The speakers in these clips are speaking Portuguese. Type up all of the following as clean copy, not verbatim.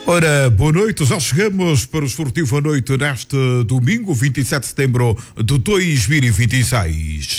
Ora, boa noite, já chegamos para o Esportivo à Noite neste domingo, 27 de setembro de 2026.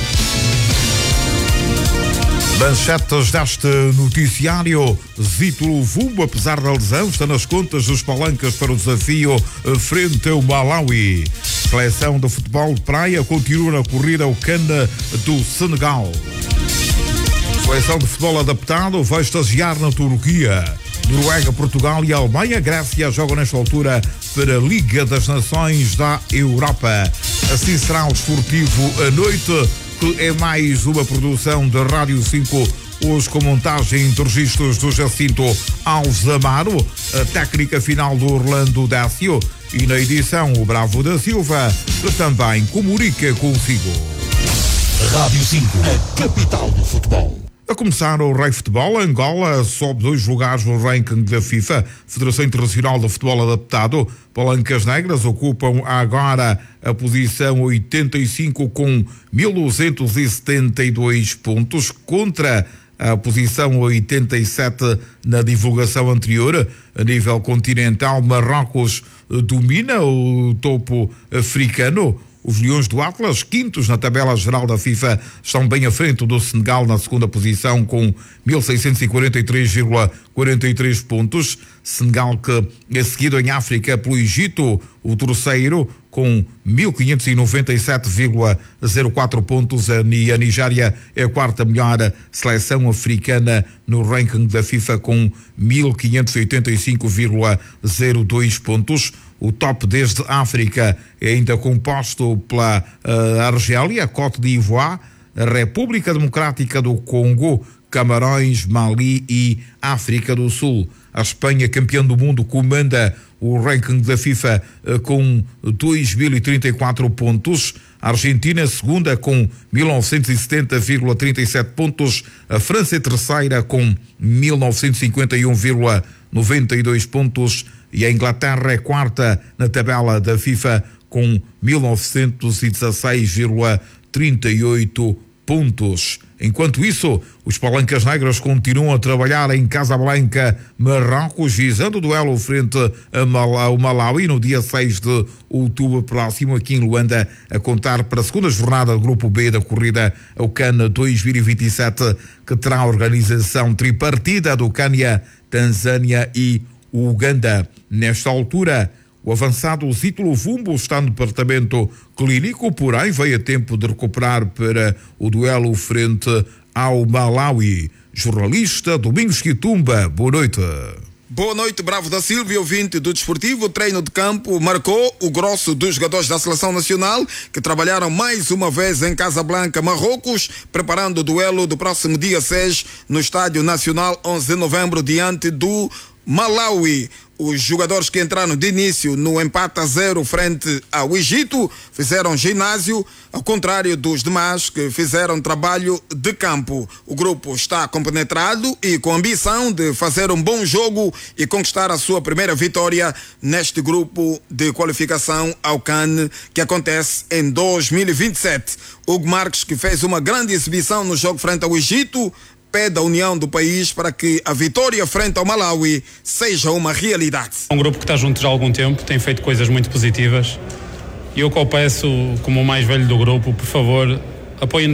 Manchetes deste noticiário: Zito Luvumbo, apesar da lesão, está nas contas dos palancas para o desafio frente ao Malawi. Seleção de futebol de praia continua na corrida ao Cana do Senegal. Seleção de futebol adaptado vai estagiar na Turquia. Noruega, Portugal e Alemanha, Grécia jogam nesta altura para a Liga das Nações da Europa. Assim será o Esportivo à Noite, que é mais uma produção da Rádio 5, hoje com montagem de registros do Jacinto Alves Amaro, a técnica final do Orlando Décio e na edição o Bravo da Silva, que também comunica consigo. Rádio 5, a capital do futebol. A começar o Rei Futebol, Angola sobe 2 lugares no ranking da FIFA, Federação Internacional de Futebol Adaptado. Palancas Negras ocupam agora a posição 85 com 1.272 pontos, contra a posição 87 na divulgação anterior. A nível continental, Marrocos domina o topo africano. Os Leões do Atlas, quintos na tabela geral da FIFA, estão bem à frente do Senegal na segunda posição com 1.643,43 pontos. Senegal que é seguido em África pelo Egito, o terceiro com 1.597,04 pontos. E a Nigéria é a quarta melhor seleção africana no ranking da FIFA com 1.585,02 pontos. O top desde África é ainda composto pela Argélia, Côte d'Ivoire, a República Democrática do Congo, Camarões, Mali e África do Sul. A Espanha, campeã do mundo, comanda o ranking da FIFA com 2.034 pontos. A Argentina, segunda, com 1.970,37 pontos. A França é terceira, com 1.951,92 pontos. E a Inglaterra é quarta na tabela da FIFA, com 1.916,38 pontos. Enquanto isso, os Palancas Negras continuam a trabalhar em Casablanca, Marrocos, visando o duelo frente ao Malawi no dia 6 de outubro próximo, aqui em Luanda, a contar para a segunda jornada do Grupo B da corrida ao CAN 2027, que terá a organização tripartida do Quênia, Tanzânia e Uganda. Nesta altura, o avançado Zito Luvumbo está no departamento clínico, porém veio a tempo de recuperar para o duelo frente ao Malawi. Jornalista Domingos Quitumba, boa noite. Boa noite, Bravo da Silva e ouvinte do Desportivo. O treino de campo marcou o grosso dos jogadores da Seleção Nacional, que trabalharam mais uma vez em Casablanca, Marrocos, preparando o duelo do próximo dia 6 no Estádio Nacional, 11 de novembro, diante do Malawi. Os jogadores que entraram de início no empate a 0 frente ao Egito fizeram ginásio, ao contrário dos demais que fizeram trabalho de campo. O grupo está compenetrado e com ambição de fazer um bom jogo e conquistar a sua primeira vitória neste grupo de qualificação ao CAN, que acontece em 2027. Hugo Marques, que fez uma grande exibição no jogo frente ao Egito, pede a união do país para que a vitória frente ao Malawi seja uma realidade. É um grupo que está junto já há algum tempo, tem feito coisas muito positivas, e eu que o peço, como o mais velho do grupo, por favor, apoiem-nos